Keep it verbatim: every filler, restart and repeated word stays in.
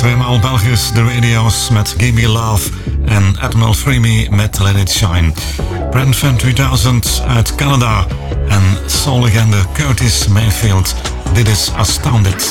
Tweemaal Belgisch, de radio's met Give Me Love en Admiral Freemy met Let It Shine. Brand Fan tweeduizend uit Canada en soullegende Curtis Mayfield. Dit is Astounded.